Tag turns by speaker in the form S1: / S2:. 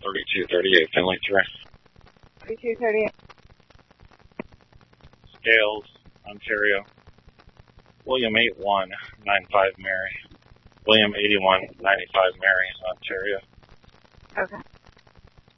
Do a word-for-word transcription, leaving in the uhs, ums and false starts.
S1: thirty-two thirty-eight, Finley three.
S2: thirty-two thirty-eight.
S1: Scales, Ontario. William eight one nine five Mary. William eighty-one ninety-five Mary, Ontario.
S2: Okay.